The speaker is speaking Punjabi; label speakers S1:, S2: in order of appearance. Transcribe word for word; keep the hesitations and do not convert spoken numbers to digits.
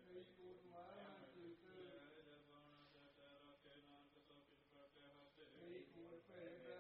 S1: ਕਈ ਕੋਟ ਮਾਇਆ ਚਿਤ
S2: ਜੈ ਬਣ ਜੈ ਤੈ ਰਖੇ ਨਾਨਕ ਸਭ ਕਿਛ ਕਰਤੇ ਹਾਥੇ
S1: ਕਈ ਕੋਟ ਭੈ